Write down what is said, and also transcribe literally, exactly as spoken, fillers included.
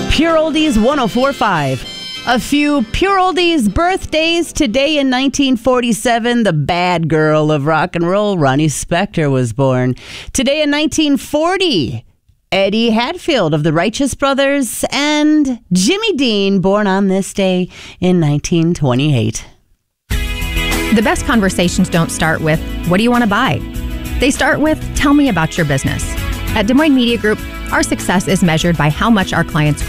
Pure Oldies one oh four point five. A few Pure Oldies birthdays today. In nineteen forty-seven, the bad girl of rock and roll, Ronnie Spector, was born. Today in nineteen forty, Eddie Hadfield of the Righteous Brothers and Jimmy Dean, born on this day in nineteen twenty-eight. The best conversations don't start with, what do you want to buy? They start with, tell me about your business. At Des Moines Media Group, our success is measured by how much our clients grow.